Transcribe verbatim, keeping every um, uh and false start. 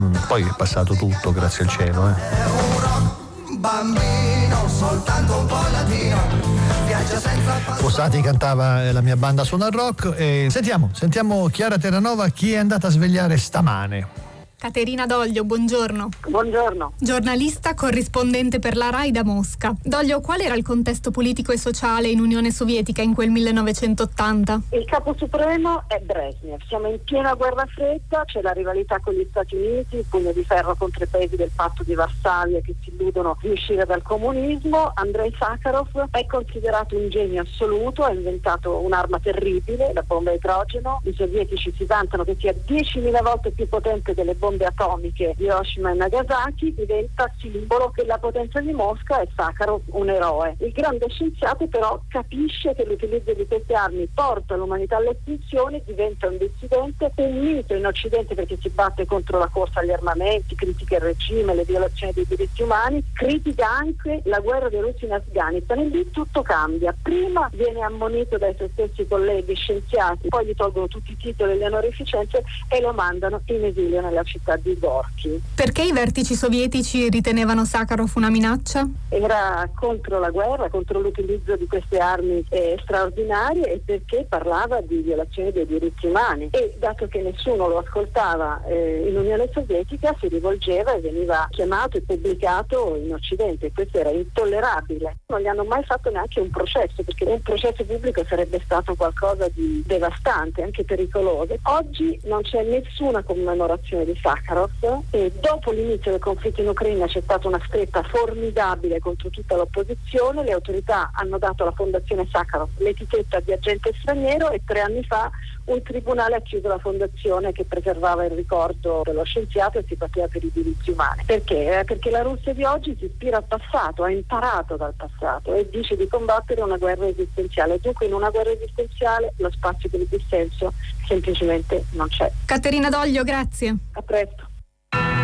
Mm, poi è passato tutto, grazie al cielo. Eh. Bambino, soltanto un po' latino, viaggia senza Fossati cantava eh, la mia banda suona il rock. E sentiamo, sentiamo Chiara Terranova, chi è andata a svegliare stamane. Caterina Doglio, buongiorno. Buongiorno. Giornalista, corrispondente per la RAI da Mosca. Doglio, qual era il contesto politico e sociale in Unione Sovietica in quel millenovecentottanta? Il capo supremo è Brezhnev. Siamo in piena guerra fredda, c'è la rivalità con gli Stati Uniti, il pugno di ferro contro i paesi del patto di Varsavia che si illudono di uscire dal comunismo. Andrei Sakharov è considerato un genio assoluto, ha inventato un'arma terribile, la bomba a idrogeno. I sovietici si vantano che sia diecimila volte più potente delle bombe atomiche di Hiroshima e Nagasaki. Diventa simbolo della potenza di Mosca e Sakharov un eroe. Il grande scienziato però capisce che l'utilizzo di queste armi porta l'umanità all'estinzione, diventa un dissidente, un mito in Occidente perché si batte contro la corsa agli armamenti, critica il regime, le violazioni dei diritti umani, critica anche la guerra dei russi in Afghanistan e lì tutto cambia. Prima viene ammonito dai suoi stessi colleghi scienziati, poi gli tolgono tutti i titoli e le onorificenze e lo mandano in esilio nella città di Gorky. Perché i vertici sovietici ritenevano Sakharov una minaccia? Era contro la guerra, contro l'utilizzo di queste armi eh, straordinarie e perché parlava di violazione dei diritti umani e dato che nessuno lo ascoltava eh, in Unione Sovietica si rivolgeva e veniva chiamato e pubblicato in Occidente e questo era intollerabile. Non gli hanno mai fatto neanche un processo perché un processo pubblico sarebbe stato qualcosa di devastante, anche pericoloso. Oggi non c'è nessuna commemorazione di Sakharov e dopo l'inizio del conflitto in Ucraina c'è stata una stretta formidabile contro tutta l'opposizione, le autorità hanno dato alla fondazione Sakharov l'etichetta di agente straniero e tre anni fa un tribunale ha chiuso la fondazione che preservava il ricordo dello scienziato e si batteva per i diritti umani. Perché? Eh, perché la Russia di oggi si ispira al passato, ha imparato dal passato e dice di combattere una guerra esistenziale. Dunque in una guerra esistenziale lo spazio per il dissenso semplicemente non c'è. Caterina Doglio, grazie. A presto.